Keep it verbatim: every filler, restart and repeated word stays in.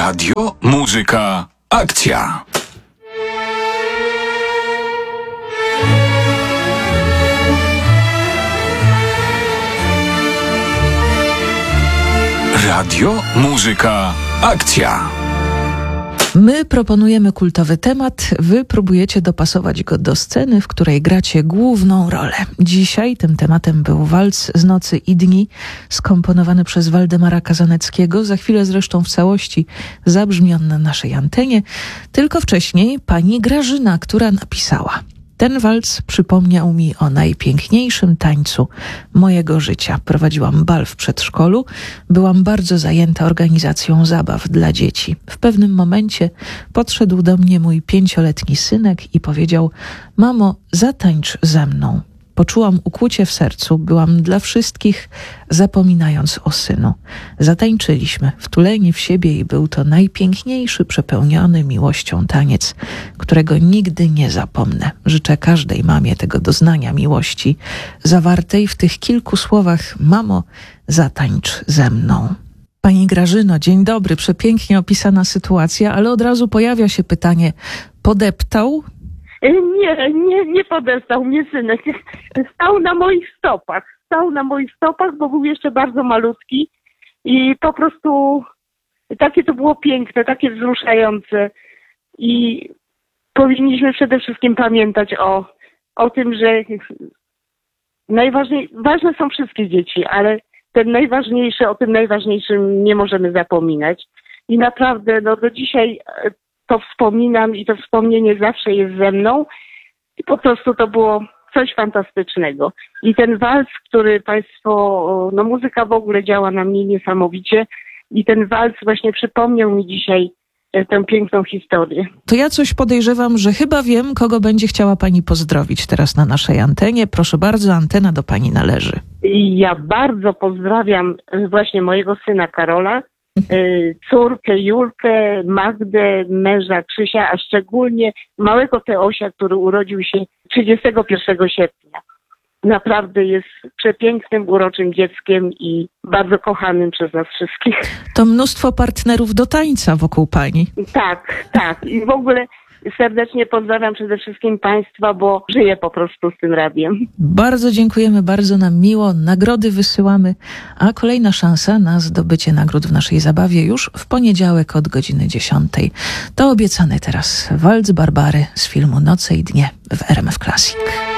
Radio, muzyka, akcja. Radio, muzyka, akcja. My proponujemy kultowy temat, wy próbujecie dopasować go do sceny, w której gracie główną rolę. Dzisiaj tym tematem był walc z Nocy i Dni, skomponowany przez Waldemara Kazaneckiego, za chwilę zresztą w całości zabrzmi on na naszej antenie. Tylko wcześniej pani Grażyna, która napisała: ten walc przypomniał mi o najpiękniejszym tańcu mojego życia. Prowadziłam bal w przedszkolu, byłam bardzo zajęta organizacją zabaw dla dzieci. W pewnym momencie podszedł do mnie mój pięcioletni synek i powiedział: mamo, zatańcz ze mną. Poczułam ukłucie w sercu, byłam dla wszystkich, zapominając o synu. Zatańczyliśmy, wtuleni w siebie, i był to najpiękniejszy, przepełniony miłością taniec, którego nigdy nie zapomnę. Życzę każdej mamie tego doznania miłości, zawartej w tych kilku słowach: mamo, zatańcz ze mną. Pani Grażyno, dzień dobry, przepięknie opisana sytuacja, ale od razu pojawia się pytanie: podeptał? Nie, nie, nie podestał mnie synek. Stał na moich stopach. Stał na moich stopach, bo był jeszcze bardzo malutki i po prostu takie to było piękne, takie wzruszające. I powinniśmy przede wszystkim pamiętać o, o tym, że najważniej, ważne są wszystkie dzieci, ale ten najważniejszy, o tym najważniejszym nie możemy zapominać. I naprawdę no, do dzisiaj to wspominam i to wspomnienie zawsze jest ze mną i po prostu to było coś fantastycznego. I ten walc, który państwo, no muzyka w ogóle działa na mnie niesamowicie i ten walc właśnie przypomniał mi dzisiaj tę piękną historię. To ja coś podejrzewam, że chyba wiem, kogo będzie chciała pani pozdrowić teraz na naszej antenie. Proszę bardzo, antena do pani należy. I ja bardzo pozdrawiam właśnie mojego syna Karola, córkę Julkę, Magdę, męża Krzysia, a szczególnie małego Teosia, który urodził się trzydziestego pierwszego sierpnia. Naprawdę jest przepięknym, uroczym dzieckiem i bardzo kochanym przez nas wszystkich. To mnóstwo partnerów do tańca wokół pani. Tak, tak. I w ogóle serdecznie pozdrawiam przede wszystkim państwa, bo żyję po prostu z tym radiem. Bardzo dziękujemy, bardzo nam miło. Nagrody wysyłamy, a kolejna szansa na zdobycie nagród w naszej zabawie już w poniedziałek od godziny dziesiątej. To obiecany teraz walc Barbary z filmu Noce i Dnie w R M F Classic.